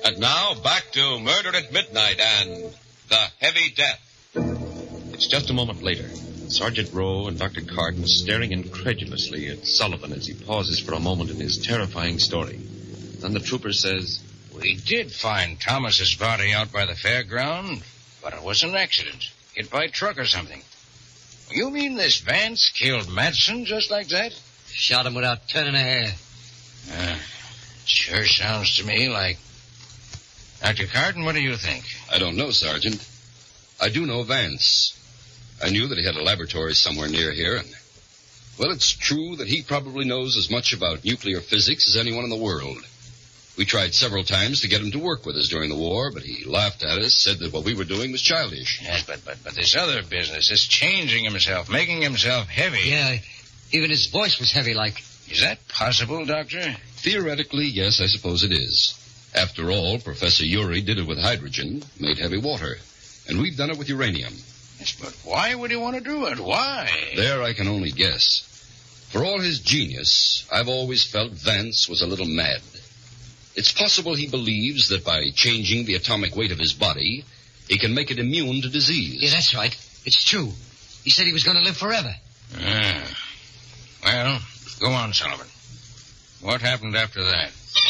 And now, back to Murder at Midnight and The Heavy Death. It's just a moment later. Sergeant Rowe and Dr. Carton are staring incredulously at Sullivan as he pauses for a moment in his terrifying story. Then the trooper says, "We did find Thomas's body out by the fairground, but it was an accident. Hit by a truck or something." "You mean this Vance killed Matson just like that?" "Shot him without turning a hair." Sure sounds to me like... Dr. Carton, what do you think? I don't know, Sergeant. I do know Vance. I knew that he had a laboratory somewhere near here, and... Well, it's true that he probably knows as much about nuclear physics as anyone in the world. We tried several times to get him to work with us during the war, but he laughed at us, said that what we were doing was childish. Yes, but this other business, this changing himself, making himself heavy... Yeah, even his voice was heavy like. Is that possible, Doctor? Theoretically, yes, I suppose it is. After all, Professor Urey did it with hydrogen, made heavy water. And we've done it with uranium. Yes, but why would he want to do it? Why? There I can only guess. For all his genius, I've always felt Vance was a little mad. It's possible he believes that by changing the atomic weight of his body, he can make it immune to disease. Yeah, that's right. It's true. He said he was going to live forever. Well, go on, Sullivan. What happened after that?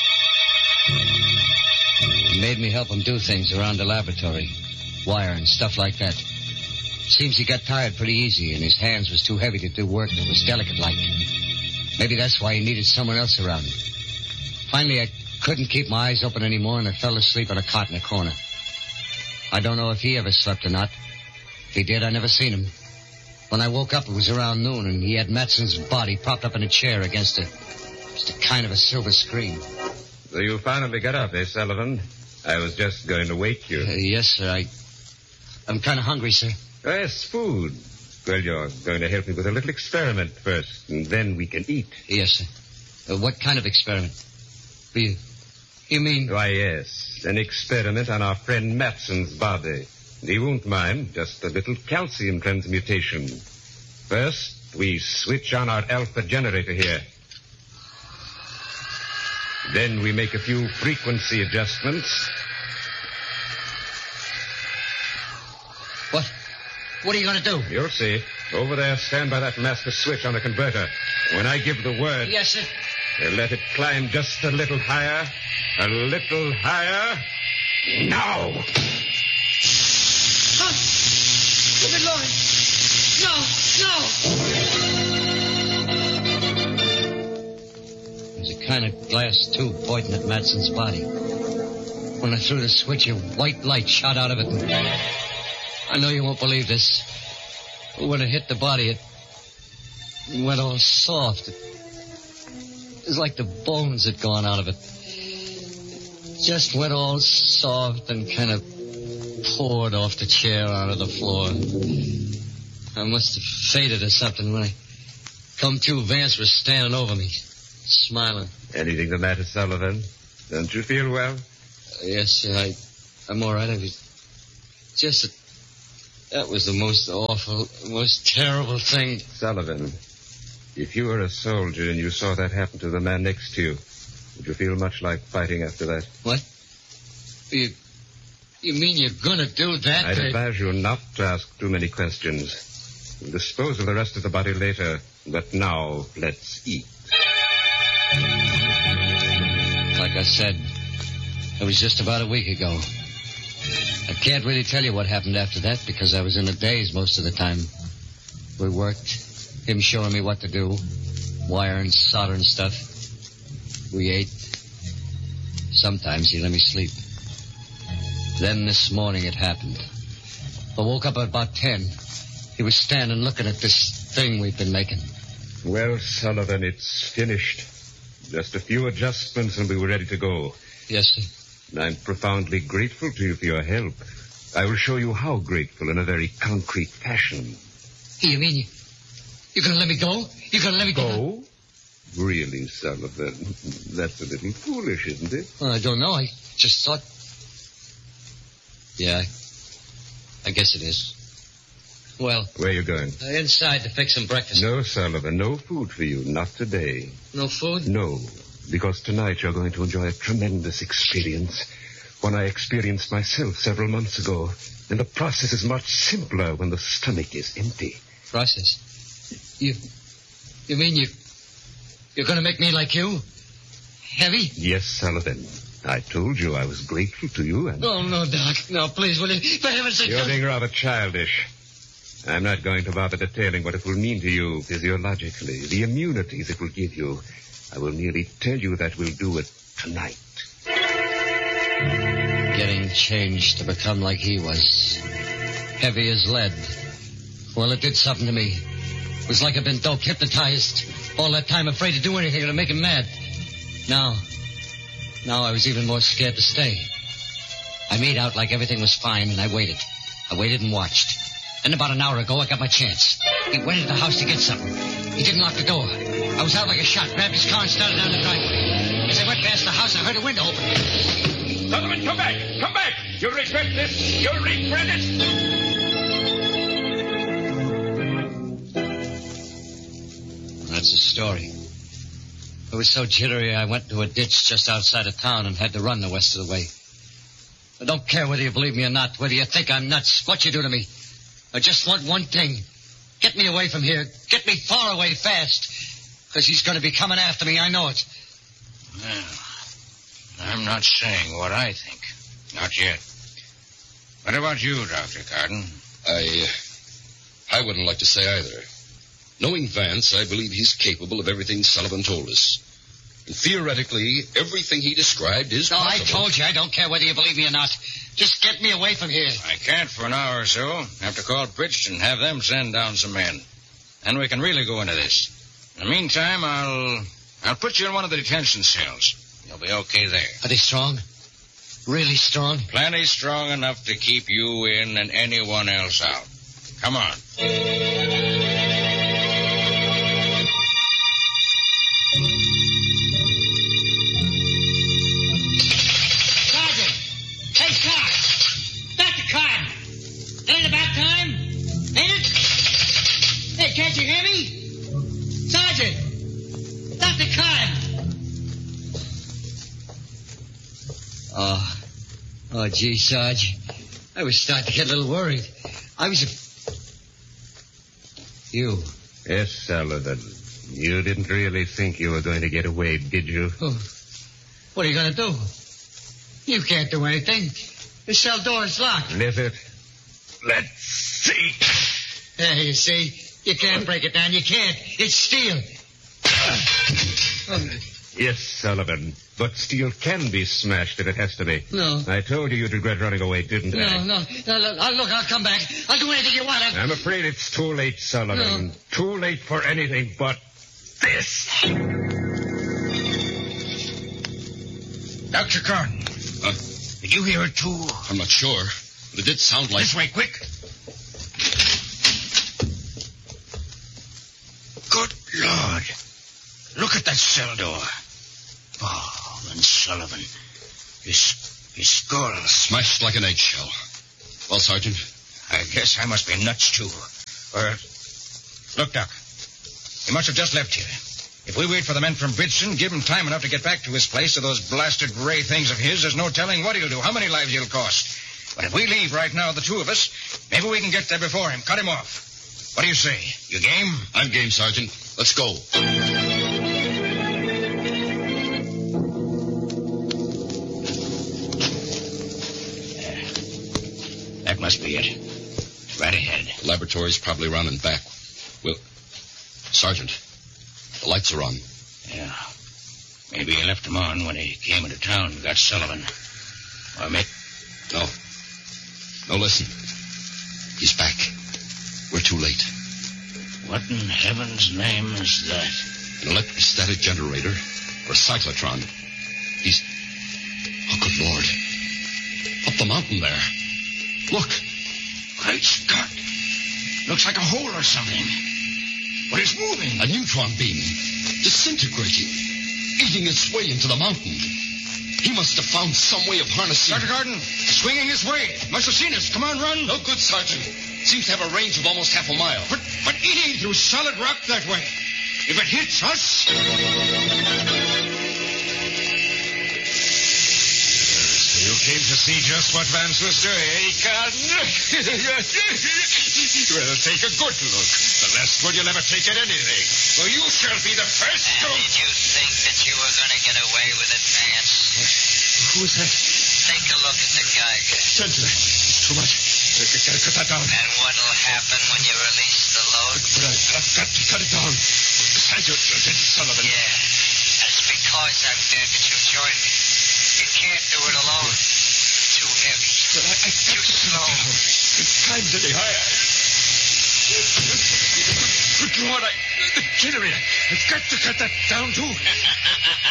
He made me help him do things around the laboratory. Wire and stuff like that. Seems he got tired pretty easy, and his hands was too heavy to do work that was delicate-like. Maybe that's why he needed someone else around. Finally, I couldn't keep my eyes open anymore, and I fell asleep on a cot in a corner. I don't know if he ever slept or not. If he did, I never seen him. When I woke up, it was around noon, and he had Matson's body propped up in a chair against just a kind of a silver screen. So you finally got up, eh, Sullivan? I was just going to wake you. Yes, sir. I'm kind of hungry, sir. Yes, food. Well, you're going to help me with a little experiment first, and then we can eat. Yes, sir. What kind of experiment? You mean... Why, yes. An experiment on our friend Matson's body. He won't mind. Just a little calcium transmutation. First, we switch on our alpha generator here. Then we make a few frequency adjustments. What are you going to do? You'll see. Over there, stand by that master switch on the converter. When I give the word... Yes, sir. Let it climb just a little higher. A little higher. Now! Huh? Good Lord! No! There's a kind of glass tube pointing at Matson's body. When I threw the switch, a white light shot out of it. And I know you won't believe this. But when it hit the body, it went all soft. It was like the bones had gone out of it. It just went all soft and kind of poured off the chair onto the floor. I must have fainted or something. When I come to, Vance was standing over me, smiling. Anything the matter, Sullivan? Don't you feel well? Yes, sir. I'm all right. I was just... That was the most awful, most terrible thing. Sullivan, if you were a soldier and you saw that happen to the man next to you, would you feel much like fighting after that? What? You mean you're going to do that? I'd advise you not to ask too many questions. We'll dispose of the rest of the body later, but now let's eat. Like I said, it was just about a week ago. I can't really tell you what happened after that because I was in a daze most of the time. We worked, him showing me what to do, wire and solder and stuff. We ate. Sometimes he let me sleep. Then this morning it happened. I woke up at about 10. He was standing looking at this thing we've been making. Well, Sullivan, it's finished. Just a few adjustments and we were ready to go. Yes, sir. I'm profoundly grateful to you for your help. I will show you how grateful in a very concrete fashion. You mean you're going to let me go? You're going to let me go? Really, Sullivan? That's a little foolish, isn't it? Well, I don't know. I just thought... Yeah, I guess it is. Well... Where are you going? Inside to fix some breakfast. No, Sullivan, no food for you. Not today. No food? No, because tonight you're going to enjoy a tremendous experience. One I experienced myself several months ago. And the process is much simpler when the stomach is empty. Process? You mean you're going to make me like you? Heavy? Yes, Sullivan. I told you I was grateful to you and... Oh, no, Doc. No, please, will you? For heaven's sake... You're being rather childish. I'm not going to bother detailing what it will mean to you physiologically, the immunities it will give you. I will merely tell you that we'll do it tonight. Getting changed to become like he was. Heavy as lead. Well, it did something to me. It was like I'd been doped, hypnotized. All that time afraid to do anything to make him mad. Now I was even more scared to stay. I made out like everything was fine, and I waited. I waited and watched. Then about an hour ago, I got my chance. He went into the house to get something. He didn't lock the door. I was out like a shot, grabbed his car and started down the driveway. As I went past the house, I heard a window open. Sullivan, come back! Come back! You'll regret this! You'll regret it! That's the story. I was so jittery, I went to a ditch just outside of town and had to run the rest of the way. I don't care whether you believe me or not, whether you think I'm nuts, what you do to me. I just want one thing. Get me away from here. Get me far away fast. Because he's going to be coming after me, I know it. Well, I'm not saying what I think. Not yet. What about you, Dr. Carden? I wouldn't like to say either. Knowing Vance, I believe he's capable of everything Sullivan told us. And theoretically, everything he described is possible. I told you, I don't care whether you believe me or not. Just get me away from here. I can't for an hour or so. Have to call Bridgeton and have them send down some men. Then we can really go into this. In the meantime, I'll put you in one of the detention cells. You'll be okay there. Are they strong? Really strong? Plenty strong enough to keep you in and anyone else out. Come on. Can't you hear me? Sergeant! Dr. Carden! Oh, gee, Sarge. I was starting to get a little worried. You. Yes, Sullivan. You didn't really think you were going to get away, did you? Oh. What are you going to do? You can't do anything. The cell door is locked. Is it? Let's see. There, you see. You can't break it down. You can't. It's steel. Yes, Sullivan. But steel can be smashed if it has to be. No. I told you you'd regret running away, didn't I? No. Look, I'll come back. I'll do anything you want. I'm afraid it's too late, Sullivan. No. Too late for anything but this. Dr. Carden. Did you hear it, too? I'm not sure, but it did sound like... This way, quick. Good Lord. Look at that cell door. Oh, and Sullivan. His skull. Smashed like an eggshell. Well, Sergeant? I guess I must be nuts, too. Look, Doc. He must have just left here. If we wait for the men from Bridgeton, give him time enough to get back to his place, to those blasted ray things of his, there's no telling what he'll do, how many lives he'll cost. But if we leave right now, the two of us, maybe we can get there before him, cut him off. What do you say? You game? I'm game, Sergeant. Let's go. That must be it. Right ahead. The laboratory's probably around and back. Well, Sergeant, the lights are on. Yeah. Maybe he left them on when he came into town and got Sullivan. Or maybe... No, listen. He's back. We're too late. What in heaven's name is that? An electrostatic generator or a cyclotron. He's... Oh, good Lord. Up the mountain there. Look. Great Scott. Looks like a hole or something. But it's moving. A neutron beam. Disintegrating. Eating its way into the mountain. He must have found some way of harnessing... Dr. Carden, swinging his way. Must have seen us. Come on, run. No good, Sergeant. Seems to have a range of almost half a mile. But eating through solid rock that way. If it hits us... He'll came to see just what Vance was doing, eh, Carden? Well, take a good look. The last one you'll ever take at anything. For you shall be the first to... And did you think that you were going to get away with it, Vance? Who was that? Take a look at the Geiger. Gentlemen, it's too much. Gotta cut that down. And what'll happen when you release the load? But I've got to cut it down. Sergeant Sullivan. Yeah, that's because I'm dead that you join me. You can't do it alone. Too heavy. But I Too slow. Time's getting higher. Good Lord, the generator. I've got to cut that down, too.